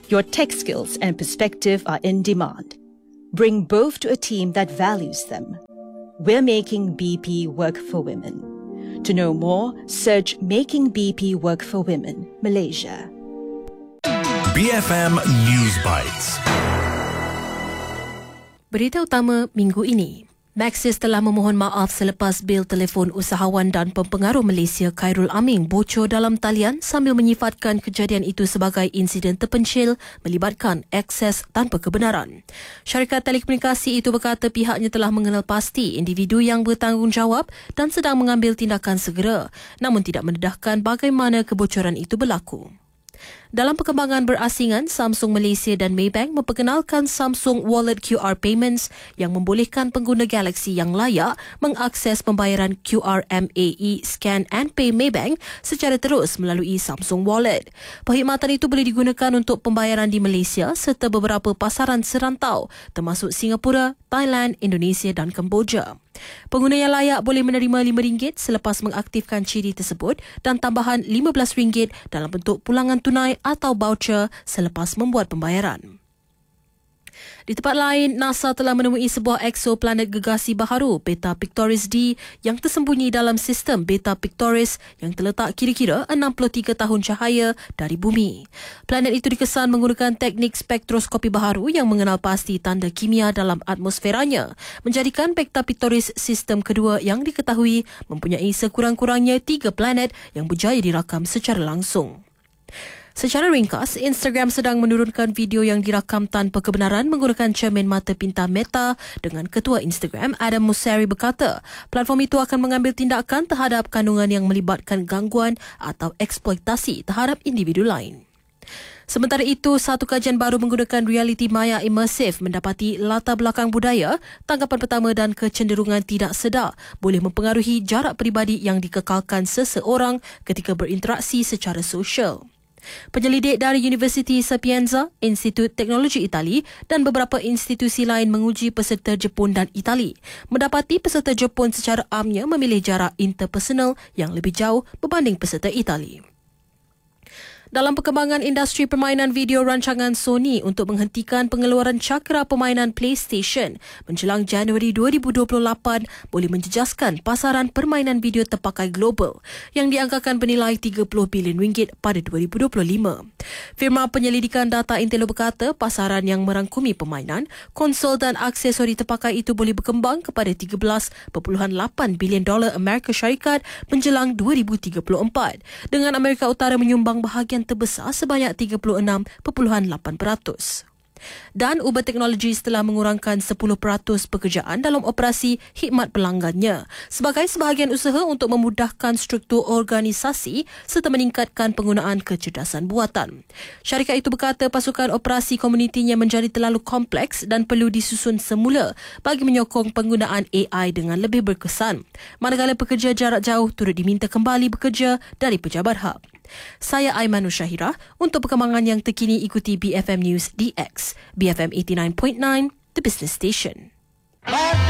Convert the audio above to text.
Your tech skills and perspective are in demand. Bring both to a team that values them. We're making BP work for women. To know more, search Making BP Work for Women, Malaysia. BFM News Bites. Berita utama minggu ini. Maxis telah memohon maaf selepas bil telefon usahawan dan pempengaruh Malaysia Khairul Aming bocor dalam talian sambil menyifatkan kejadian itu sebagai insiden terpencil melibatkan akses tanpa kebenaran. Syarikat telekomunikasi itu berkata pihaknya telah mengenal pasti individu yang bertanggungjawab dan sedang mengambil tindakan segera, namun tidak mendedahkan bagaimana kebocoran itu berlaku. Dalam perkembangan berasingan, Samsung Malaysia dan Maybank memperkenalkan Samsung Wallet QR Payments yang membolehkan pengguna Galaxy yang layak mengakses pembayaran QR MAE Scan and Pay Maybank secara terus melalui Samsung Wallet. Perkhidmatan itu boleh digunakan untuk pembayaran di Malaysia serta beberapa pasaran serantau termasuk Singapura, Thailand, Indonesia dan Kemboja. Pengguna yang layak boleh menerima RM5 selepas mengaktifkan ciri tersebut dan tambahan RM15 dalam bentuk pulangan tunai atau voucher selepas membuat pembayaran. Di tempat lain, NASA telah menemui sebuah eksoplanet gegasi baharu, Beta Pictoris D, yang tersembunyi dalam sistem Beta Pictoris yang terletak kira-kira 63 tahun cahaya dari bumi. Planet itu dikesan menggunakan teknik spektroskopi baharu yang mengenal pasti tanda kimia dalam atmosferanya, menjadikan Beta Pictoris sistem kedua yang diketahui mempunyai sekurang-kurangnya 3 planet yang berjaya dirakam secara langsung. Secara ringkas, Instagram sedang menurunkan video yang dirakam tanpa kebenaran menggunakan cermin mata pintar Meta dengan ketua Instagram Adam Mosseri berkata platform itu akan mengambil tindakan terhadap kandungan yang melibatkan gangguan atau eksploitasi terhadap individu lain. Sementara itu, satu kajian baru menggunakan realiti maya imersif mendapati latar belakang budaya, tanggapan pertama dan kecenderungan tidak sedar boleh mempengaruhi jarak peribadi yang dikekalkan seseorang ketika berinteraksi secara sosial. Penyelidik dari Universiti Sapienza, Institut Teknologi Itali dan beberapa institusi lain menguji peserta Jepun dan Itali. Mendapati peserta Jepun secara amnya memilih jarak interpersonal yang lebih jauh berbanding peserta Itali. Dalam perkembangan industri permainan video, rancangan Sony untuk menghentikan pengeluaran cakera permainan PlayStation menjelang Januari 2028 boleh menjejaskan pasaran permainan video terpakai global yang dianggarkan bernilai RM30 bilion pada 2025. Firma penyelidikan data Intel berkata pasaran yang merangkumi permainan, konsol dan aksesori terpakai itu boleh berkembang kepada $13.8 bilion Amerika Syarikat menjelang 2034, dengan Amerika Utara menyumbang bahagian terbesar sebanyak 36.8%. Dan Uber Technologies telah mengurangkan 10% pekerjaan dalam operasi khidmat pelanggannya sebagai sebahagian usaha untuk memudahkan struktur organisasi serta meningkatkan penggunaan kecerdasan buatan. Syarikat itu berkata pasukan operasi komunitinya menjadi terlalu kompleks dan perlu disusun semula bagi menyokong penggunaan AI dengan lebih berkesan, manakala pekerja jarak jauh turut diminta kembali bekerja dari pejabat hub. Saya Aimanul Syahira. Untuk perkembangan yang terkini ikuti BFM News DX, BFM 89.9, The Business Station.